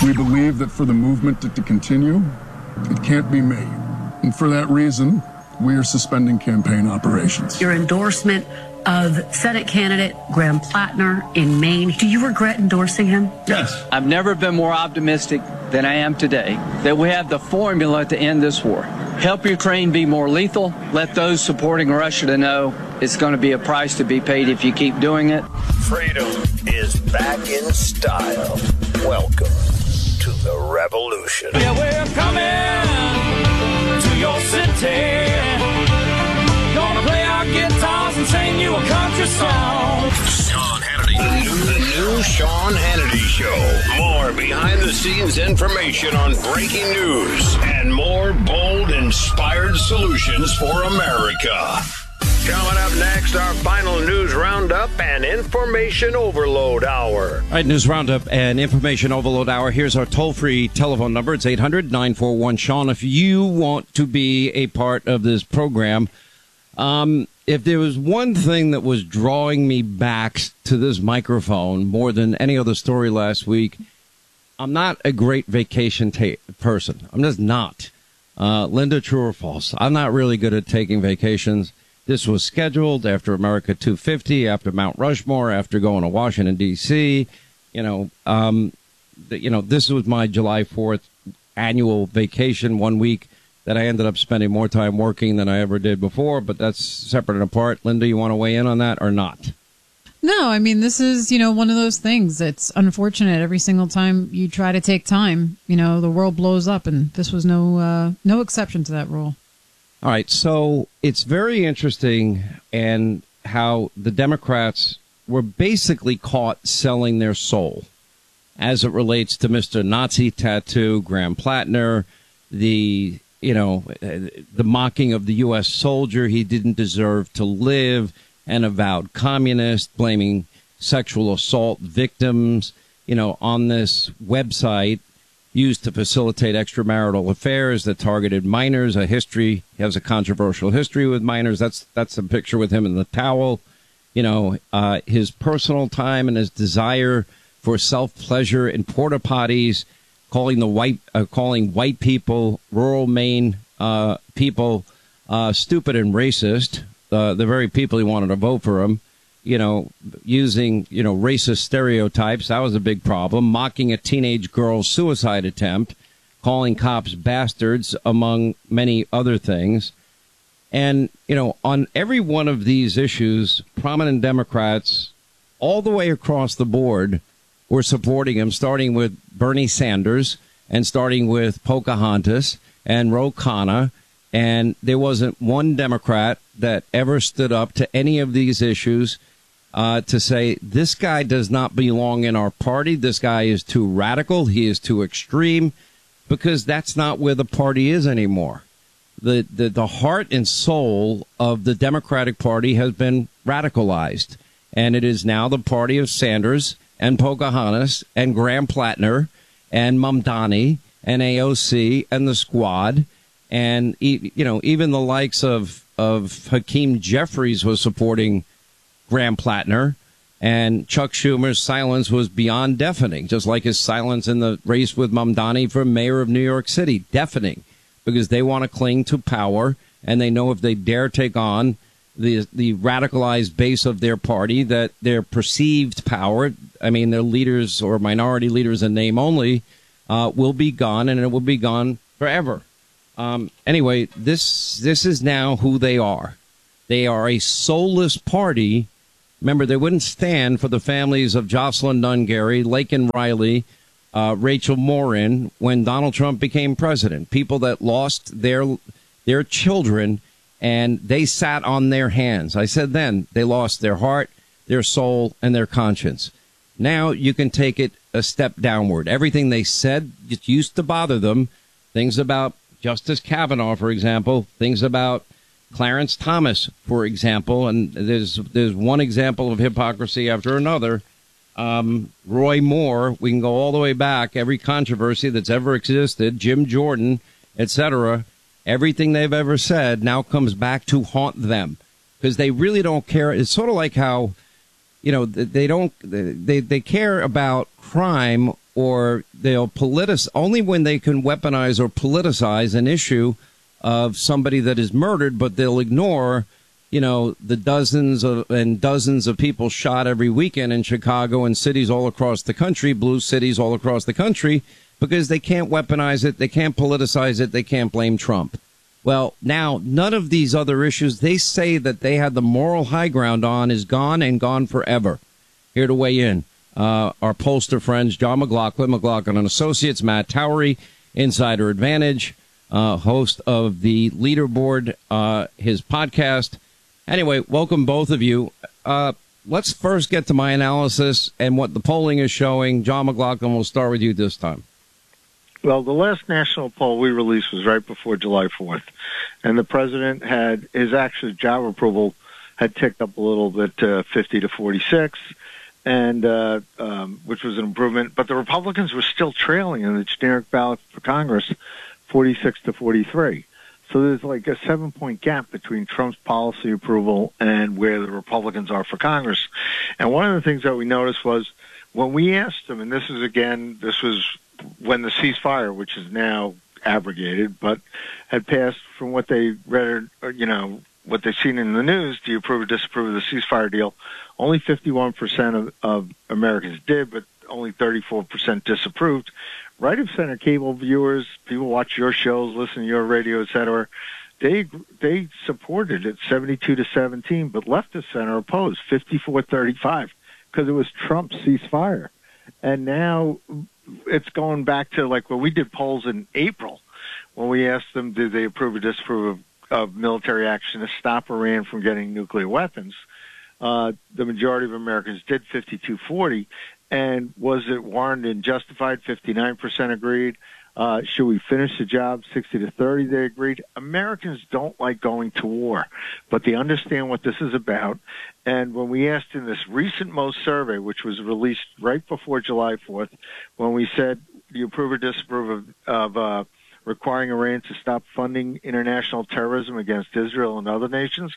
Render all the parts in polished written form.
We believe that for the movement to continue, it can't be made. And for that reason, we are suspending campaign operations. Your endorsement of Senate candidate Graham Plattner in Maine, do you regret endorsing him? Yes. I've never been more optimistic than I am today that we have the formula to end this war. Help Ukraine be more lethal. Let those supporting Russia to know it's going to be a price to be paid if you keep doing it. Freedom is back in style. Welcome to the revolution. Yeah, we're coming to your city. Gonna play our guitars and sing you a country song. Sean Hannity. The new Sean Hannity Show. More behind-the-scenes information on breaking news and more bold, inspired solutions for America. Coming up next, our final news roundup and information overload hour. All right, news roundup and information overload hour. Here's our toll-free telephone number. It's 800-941-SEAN. If you want to be a part of this program, if there was one thing that was drawing me back to this microphone more than any other story last week, I'm not a great vacation person. I'm just not. Linda, true or false? I'm not really good at taking vacations. This was scheduled after America 250, after Mount Rushmore, after going to Washington, D.C. This was my July 4th annual vacation, 1 week that I ended up spending more time working than I ever did before. But that's separate and apart. Linda, you want to weigh in on that or not? No, I mean, this is, one of those things that's unfortunate. Every single time you try to take time, the world blows up. And this was no exception to that rule. All right, so it's very interesting and how the Democrats were basically caught selling their soul as it relates to Mr. Nazi Tattoo, Graham Plattner, the mocking of the U.S. soldier. He didn't deserve to live, an avowed communist, blaming sexual assault victims, on this website used to facilitate extramarital affairs that targeted minors. He has a controversial history with minors. That's a picture with him in the towel. His personal time and his desire for self-pleasure in porta potties, calling white people, rural Maine people, stupid and racist. The very people he wanted to vote for him. Using, racist stereotypes. That was a big problem. Mocking a teenage girl's suicide attempt, calling cops bastards, among many other things. And, on every one of these issues, prominent Democrats all the way across the board were supporting him, starting with Bernie Sanders and starting with Pocahontas and Ro Khanna. And there wasn't one Democrat that ever stood up to any of these issues to say, this guy does not belong in our party. This guy is too radical. He is too extreme, because that's not where the party is anymore. The heart and soul of the Democratic Party has been radicalized, and it is now the party of Sanders and Pocahontas and Graham Plattner and Mamdani and AOC and the Squad. And, even the likes of Hakeem Jeffries was supporting Graham Plattner, and Chuck Schumer's silence was beyond deafening, just like his silence in the race with Mamdani for mayor of New York City. Deafening, because they want to cling to power, and they know if they dare take on the radicalized base of their party, that their perceived power, their leaders or minority leaders in name only, will be gone, and it will be gone forever. Anyway, this is now who they are. They are a soulless party. Remember, they wouldn't stand for the families of Jocelyn Nunn-Gary, Laken Riley, Rachel Morin when Donald Trump became president. People that lost their children, and they sat on their hands. I said then, they lost their heart, their soul, and their conscience. Now you can take it a step downward. Everything they said, it used to bother them. Things about Justice Kavanaugh, for example, things about Clarence Thomas, for example, and there's one example of hypocrisy after another. Roy Moore, we can go all the way back, every controversy that's ever existed, Jim Jordan, etc. Everything they've ever said now comes back to haunt them, because they really don't care. It's sort of like how, they care about crime or they'll only when they can weaponize or politicize an issue of somebody that is murdered, but they'll ignore, the dozens of people shot every weekend in Chicago and cities all across the country, blue cities all across the country, because they can't weaponize it, they can't politicize it, they can't blame Trump. Well, now, none of these other issues they say that they had the moral high ground on is gone and gone forever. Here to weigh in, our pollster friends, John McLaughlin and Associates, Matt Towery, Insider Advantage, host of the Leaderboard, his podcast. Anyway, welcome both of you. Let's first get to my analysis and what the polling is showing. John McLaughlin, we'll start with you this time. Well, the last national poll we released was right before July 4th, and the president had his actual job approval had ticked up a little bit to 50 to 46, and which was an improvement. But the Republicans were still trailing in the generic ballot for Congress, 46 to 43. So there's like a 7-point gap between Trump's policy approval and where the Republicans are for Congress. And one of the things that we noticed was when we asked them, and this was when the ceasefire, which is now abrogated, but had passed from what they read, or, what they've seen in the news, do you approve or disapprove of the ceasefire deal? Only 51% of Americans did, but only 34% disapproved. Right of center cable viewers, people watch your shows, listen to your radio, et cetera, they supported it 72 to 17, but left of center opposed 54-35 because it was Trump's ceasefire. And now it's going back to like when we did polls in April, when we asked them, did they approve or disapprove of military action to stop Iran from getting nuclear weapons? The majority of Americans did, 52-40. And was it warranted and justified? 59% agreed. Should we finish the job? 60 to 30, they agreed. Americans don't like going to war, but they understand what this is about. And when we asked in this recent Most survey, which was released right before July 4th, when we said, do you approve or disapprove of requiring Iran to stop funding international terrorism against Israel and other nations,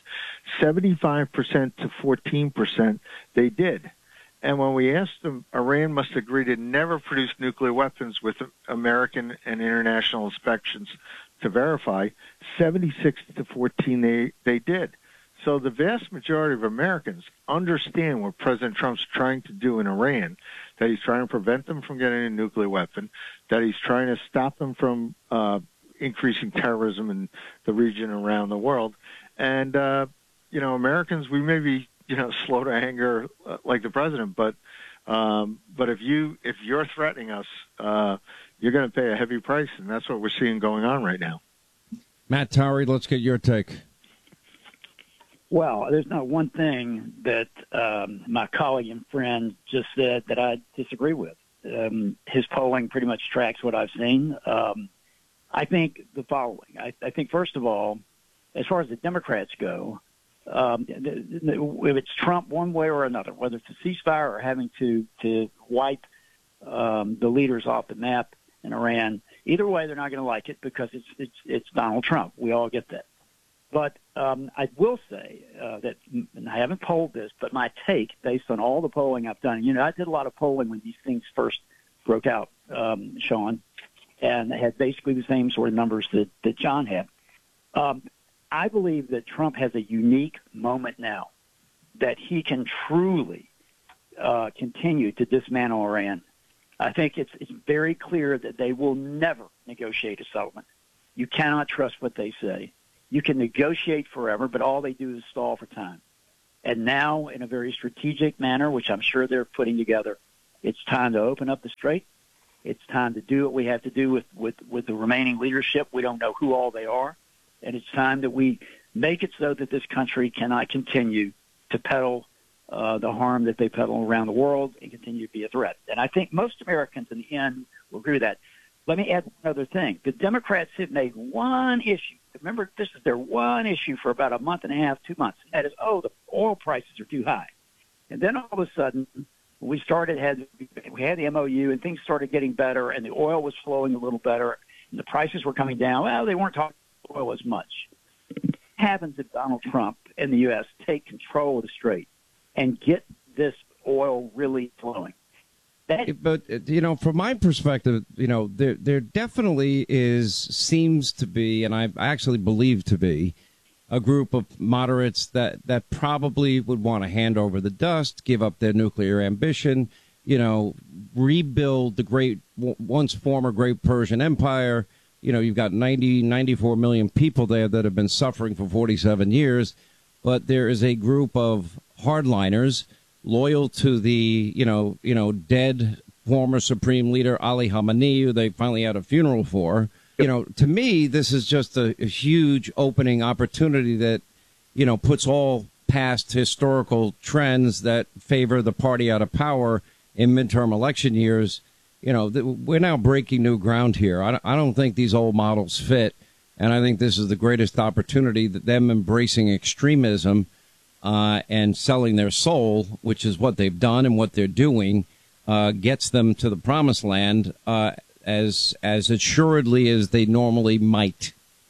75% to 14% they did. And when we asked them, Iran must agree to never produce nuclear weapons with American and international inspections to verify, 76 to 14 they did. So the vast majority of Americans understand what President Trump's trying to do in Iran, that he's trying to prevent them from getting a nuclear weapon, that he's trying to stop them from increasing terrorism in the region around the world. And, Americans, we may be slow to anger like the president, but if you're threatening us, you're going to pay a heavy price, and that's what we're seeing going on right now. Matt Towery, let's get your take. Well, there's not one thing that my colleague and friend just said that I disagree with. His polling pretty much tracks what I've seen. I think the following. I think, first of all, as far as the Democrats go, if it's Trump one way or another, whether it's a ceasefire or having to wipe the leaders off the map in Iran, either way they're not going to like it because it's Donald Trump. We all get that. But I will say that, and I haven't polled this, but my take based on all the polling I've done, I did a lot of polling when these things first broke out, Sean, and I had basically the same sort of numbers that John had. I believe that Trump has a unique moment now that he can truly continue to dismantle Iran. I think it's very clear that they will never negotiate a settlement. You cannot trust what they say. You can negotiate forever, but all they do is stall for time. And now, in a very strategic manner, which I'm sure they're putting together, it's time to open up the strait. It's time to do what we have to do with the remaining leadership. We don't know who all they are. And it's time that we make it so that this country cannot continue to peddle the harm that they peddle around the world and continue to be a threat. And I think most Americans in the end will agree with that. Let me add one other thing. The Democrats have made one issue. Remember, this is their one issue for about a month and a half, 2 months. And that is, the oil prices are too high. And then all of a sudden, we had the MOU and things started getting better and the oil was flowing a little better and the prices were coming down. Well, they weren't talking about oil as much. What happens if Donald Trump and the U.S. take control of the strait and get this oil really flowing? But, you know, from my perspective, you know, there definitely seems to be, and I actually believe to be, a group of moderates that probably would want to hand over the dust, give up their nuclear ambition, you know, rebuild the once former great Persian Empire. You know, you've got 94 million people there that have been suffering for 47 years. But there is a group of hardliners loyal to the, you know, dead former supreme leader Ali Khamenei, who they finally had a funeral for. You know, to me, this is just a huge opening opportunity that, you know, puts all past historical trends that favor the party out of power in midterm election years. You know, we're now breaking new ground here. I don't think these old models fit. And I think this is the greatest opportunity that them embracing extremism and selling their soul, which is what they've done and what they're doing, gets them to the promised land as assuredly as they normally might.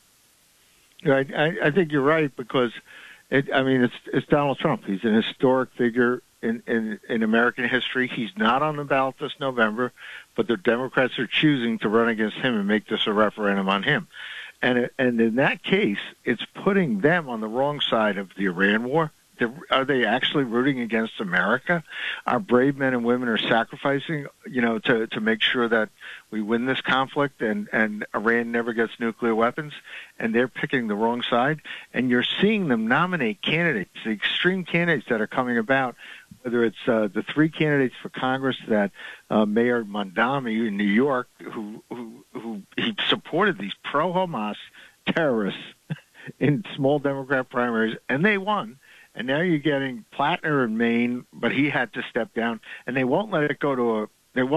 I think you're right, because it's Donald Trump. He's an historic figure in American history. He's not on the ballot this November, but the Democrats are choosing to run against him and make this a referendum on him. And in that case, it's putting them on the wrong side of the Iran war. Are they actually rooting against America? Our brave men and women are sacrificing, you know, to make sure that we win this conflict and Iran never gets nuclear weapons, and they're picking the wrong side. And you're seeing them nominate candidates, the extreme candidates that are coming about, whether it's the three candidates for Congress that Mayor Mondami in New York, who he supported these pro-Hamas terrorists in small Democrat primaries, and they won. And now you're getting Plattner in Maine, but he had to step down, and they won't let it go to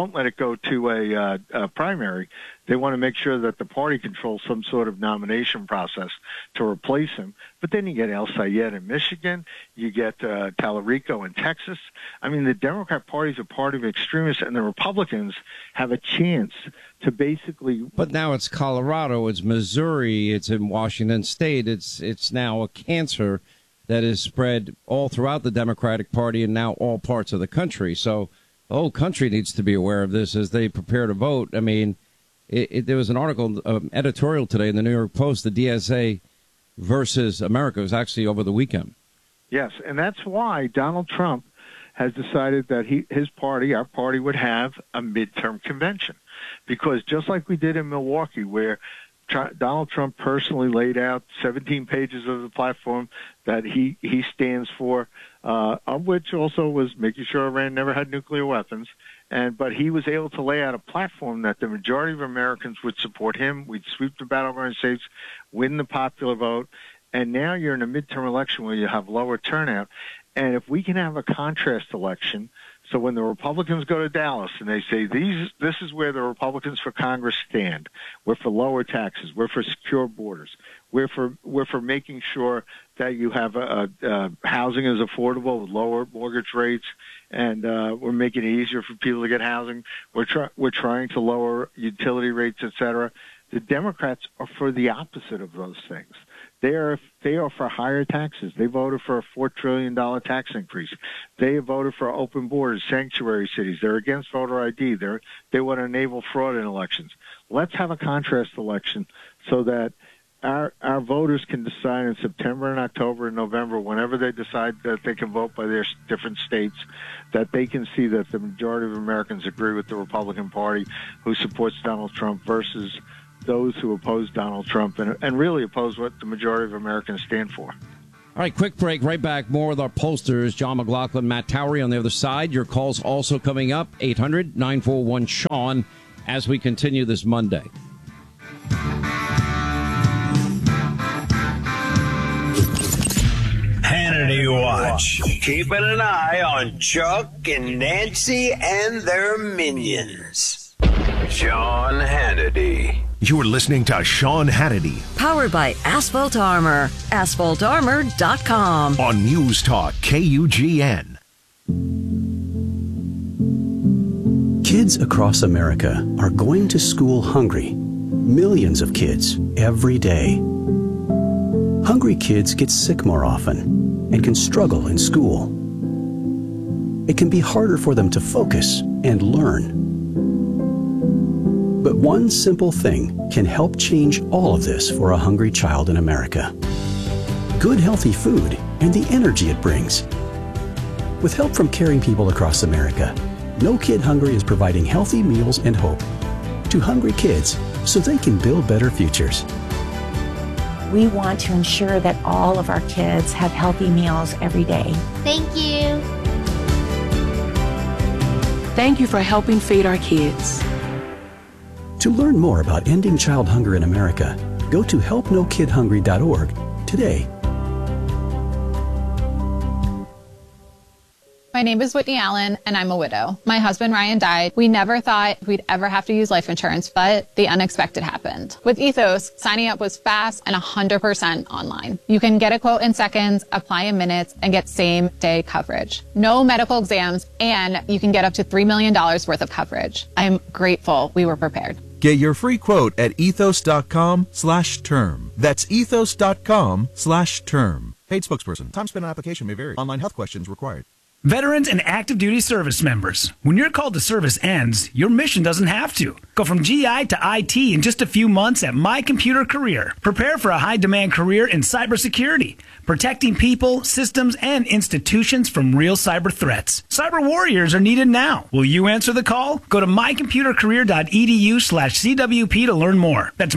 a primary. They want to make sure that the party controls some sort of nomination process to replace him. But then you get El Sayed in Michigan, you get Tallarico in Texas. I mean, the Democrat Party is a party of extremists, and the Republicans have a chance to basically. But now it's Colorado, it's Missouri, it's in Washington State. It's now a cancer that is spread all throughout the Democratic Party and now all parts of the country. So the whole country needs to be aware of this as they prepare to vote. I mean, there was an article, editorial today in the New York Post, the DSA versus America. It was actually over the weekend. Yes, and that's why Donald Trump has decided that his party, our party, would have a midterm convention. Because just like we did in Milwaukee, where Donald Trump personally laid out 17 pages of the platform that he stands for, of which also was making sure Iran never had nuclear weapons. But he was able to lay out a platform that the majority of Americans would support him. We'd sweep the battleground states, win the popular vote. And now you're in a midterm election where you have lower turnout. And if we can have a contrast election, so when the Republicans go to Dallas and they say, this is where the Republicans for Congress stand. We're for lower taxes. We're for secure borders. We're for making sure that you have housing is affordable with lower mortgage rates, and we're making it easier for people to get housing. We're trying to lower utility rates, et cetera. The Democrats are for the opposite of those things. They are for higher taxes. They voted for a $4 trillion tax increase. They have voted for open borders, sanctuary cities. They're against voter ID. They want to enable fraud in elections. Let's have a contrast election so that our voters can decide in September and October and November, whenever they decide that they can vote by their different states, that they can see that the majority of Americans agree with the Republican Party, who supports Donald Trump, versus those who oppose Donald Trump and really oppose what the majority of Americans stand for. All right, quick break. Right back. More with our pollsters, John McLaughlin, Matt Towery on the other side. Your calls also coming up, 800-941-SEAN, as we continue this Monday. Hannity Watch. Keeping an eye on Chuck and Nancy and their minions. Sean Hannity. You're listening to Sean Hannity. Powered by Asphalt Armor. AsphaltArmor.com. On News Talk KUGN. Kids across America are going to school hungry. Millions of kids every day. Hungry kids get sick more often and can struggle in school. It can be harder for them to focus and learn. But one simple thing can help change all of this for a hungry child in America. Good, healthy food and the energy it brings. With help from caring people across America, No Kid Hungry is providing healthy meals and hope to hungry kids so they can build better futures. We want to ensure that all of our kids have healthy meals every day. Thank you. Thank you for helping feed our kids. To learn more about ending child hunger in America, go to helpnokidhungry.org today. My name is Whitney Allen, and I'm a widow. My husband, Ryan, died. We never thought we'd ever have to use life insurance, but the unexpected happened. With Ethos, signing up was fast and 100% online. You can get a quote in seconds, apply in minutes, and get same-day coverage. No medical exams, and you can get up to $3 million worth of coverage. I'm grateful we were prepared. Get your free quote at ethos.com/term. That's ethos.com/term. Paid spokesperson. Time spent on application may vary. Online health questions required. Veterans and active duty service members, when your call to service ends, your mission doesn't have to. Go from GI to IT in just a few months at My Computer Career. Prepare for a high-demand career in cybersecurity, protecting people, systems, and institutions from real cyber threats. Cyber warriors are needed now. Will you answer the call? Go to mycomputercareer.edu/CWP to learn more. That's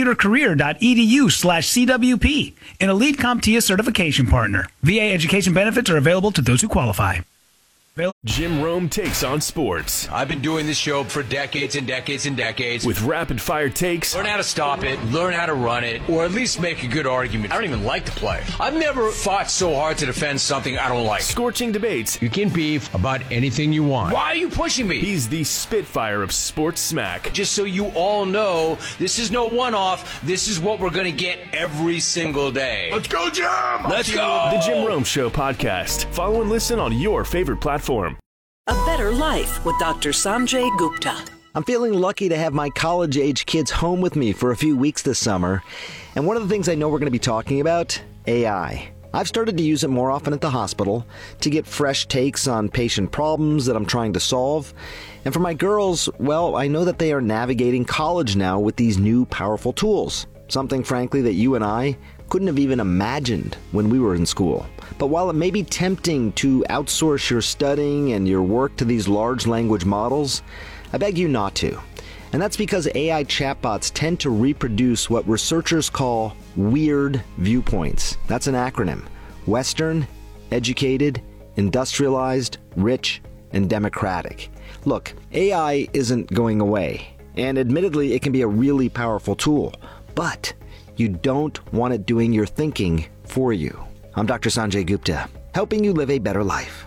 mycomputercareer.edu/CWP, an Elite CompTIA certification partner. VA education benefits are available to those who qualify. Jim Rome takes on sports. I've been doing this show for decades and decades and decades. With rapid-fire takes. Learn how to stop it, learn how to run it, or at least make a good argument. I don't even like to play. I've never fought so hard to defend something I don't like. Scorching debates. You can beef about anything you want. Why are you pushing me? He's the Spitfire of sports smack. Just so you all know, this is no one-off. This is what we're going to get every single day. Let's go, Jim! Let's go! The Jim Rome Show podcast. Follow and listen on your favorite platform. A Better Life with Dr. Sanjay Gupta. I'm feeling lucky to have my college-age kids home with me for a few weeks this summer. And one of the things I know we're going to be talking about, AI. I've started to use it more often at the hospital to get fresh takes on patient problems that I'm trying to solve. And for my girls, well, I know that they are navigating college now with these new powerful tools. Something, frankly, that you and I couldn't have even imagined when we were in school. But while it may be tempting to outsource your studying and your work to these large language models, I beg you not to. And that's because AI chatbots tend to reproduce what researchers call weird viewpoints. That's an acronym. Western, educated, industrialized, rich, and democratic. Look, AI isn't going away. And admittedly, it can be a really powerful tool. But you don't want it doing your thinking for you. I'm Dr. Sanjay Gupta, helping you live a better life.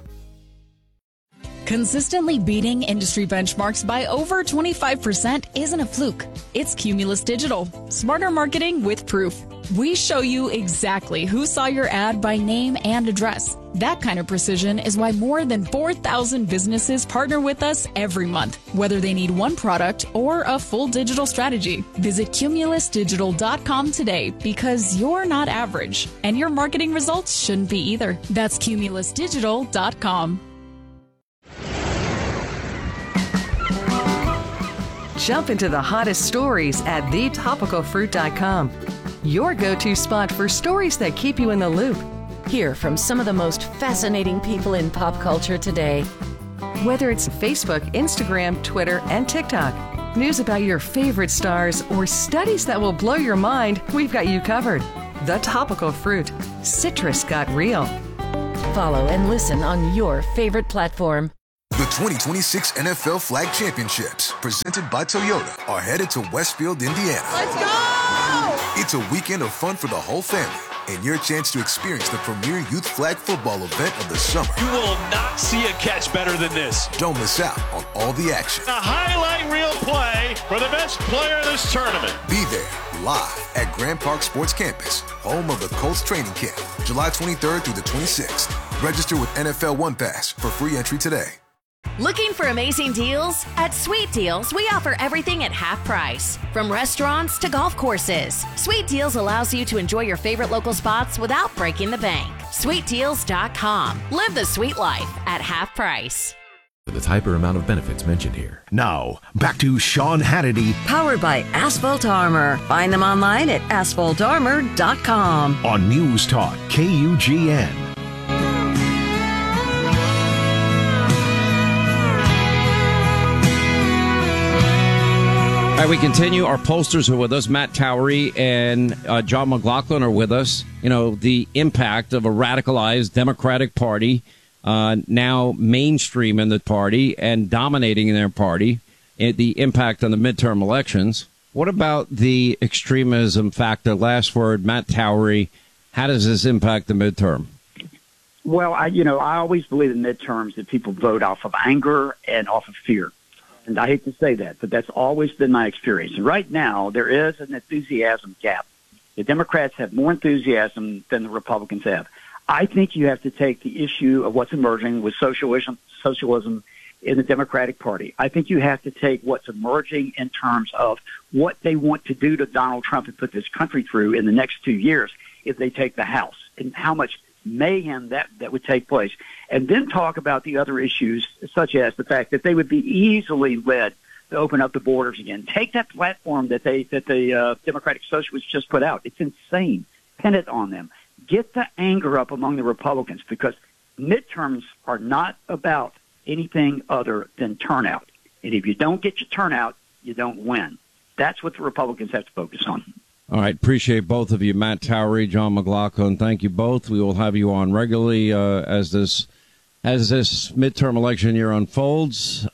Consistently beating industry benchmarks by over 25% isn't a fluke. It's Cumulus Digital. Smarter marketing with proof. We show you exactly who saw your ad by name and address. That kind of precision is why more than 4,000 businesses partner with us every month, whether they need one product or a full digital strategy. Visit cumulusdigital.com today because you're not average, and your marketing results shouldn't be either. That's cumulusdigital.com. Jump into the hottest stories at thetopicalfruit.com. Your go-to spot for stories that keep you in the loop. Hear from some of the most fascinating people in pop culture today. Whether it's Facebook, Instagram, Twitter, and TikTok, news about your favorite stars, or studies that will blow your mind, we've got you covered. The Topical Fruit. Citrus got real. Follow and listen on your favorite platform. The 2026 NFL Flag Championships, presented by Toyota, are headed to Westfield, Indiana. Let's go! It's a weekend of fun for the whole family and your chance to experience the premier youth flag football event of the summer. You will not see a catch better than this. Don't miss out on all the action. A highlight reel play for the best player in this tournament. Be there live at Grand Park Sports Campus, home of the Colts training camp, July 23rd through the 26th. Register with NFL One Pass for free entry today. Looking for amazing deals? At Sweet Deals, we offer everything at half price. From restaurants to golf courses, Sweet Deals allows you to enjoy your favorite local spots without breaking the bank. SweetDeals.com. Live the sweet life at half price. the type or amount of benefits mentioned here. Now, back to Sean Hannity. Powered by Asphalt Armor. Find them online at asphaltarmor.com. On News Talk, KUGN. All right, we continue. Our pollsters are with us. Matt Towery and John McLaughlin are with us. You know, the impact of a radicalized Democratic Party now mainstream in the party and dominating in their party, the impact on the midterm elections. What about the extremism factor? Last word, Matt Towery. How does this impact the midterm? Well, I always believe in midterms that people vote off of anger and off of fear. And I hate to say that, but that's always been my experience. And right now, there is an enthusiasm gap. The Democrats have more enthusiasm than the Republicans have. I think you have to take the issue of what's emerging with socialism in the Democratic Party. I think you have to take what's emerging in terms of what they want to do to Donald Trump and put this country through in the next 2 years if they take the House, and how much mayhem that would take place, and then talk about the other issues, such as the fact that they would be easily led to open up the borders again. Take that platform that the Democratic Socialists just put out. It's insane. Pin it on them. Get the anger up among the Republicans, because midterms are not about anything other than turnout. And if you don't get your turnout, you don't win. That's what the Republicans have to focus on. All right. Appreciate both of you, Matt Towery, John McLaughlin. Thank you both. We will have you on regularly as this midterm election year unfolds.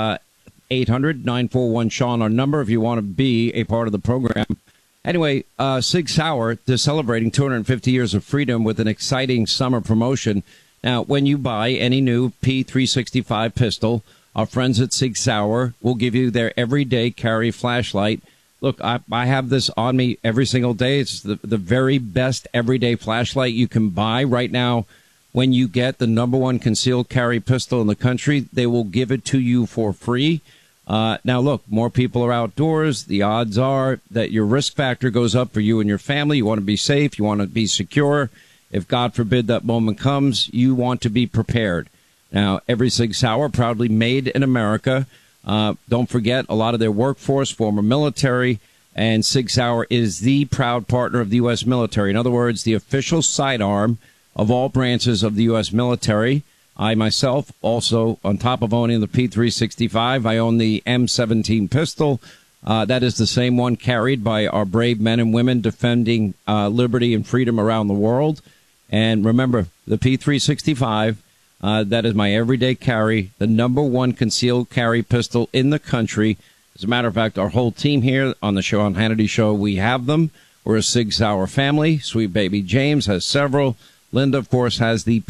800-941-SEAN, our number, if you want to be a part of the program. Anyway, Sig Sauer is celebrating 250 years of freedom with an exciting summer promotion. Now, when you buy any new P365 pistol, our friends at Sig Sauer will give you their everyday carry flashlight. Look, I have this on me every single day. It's the very best everyday flashlight you can buy right now. When you get the #1 concealed carry pistol in the country, they will give it to you for free. Now, look, more people are outdoors. The odds are that your risk factor goes up for you and your family. You want to be safe. You want to be secure. If, God forbid, that moment comes, you want to be prepared. Now, every Sig Sauer proudly made in America. Don't forget, a lot of their workforce, former military, and Sig Sauer is the proud partner of the U.S. military. In other words, the official sidearm of all branches of the U.S. military. I myself, also, on top of owning the P365, I own the M17 pistol. That is the same one carried by our brave men and women defending liberty and freedom around the world. And remember, the P365, that is my everyday carry, the #1 concealed carry pistol in the country. As a matter of fact, our whole team here on the Sean Hannity Show, we have them. We're a Sig Sauer family. Sweet baby James has several. Linda, of course, has the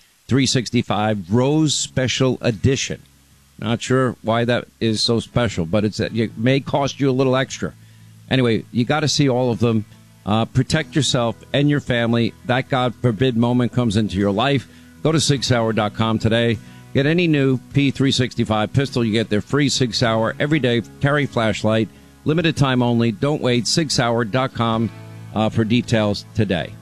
P365 Rose Special Edition. Not sure why that is so special, but it may cost you a little extra. Anyway, you got to see all of them. Protect yourself and your family. That God forbid moment comes into your life. Go to SigSauer.com today. Get any new P365 pistol. You get their free Sig Sauer everyday carry flashlight. Limited time only. Don't wait. SigSauer.com for details today.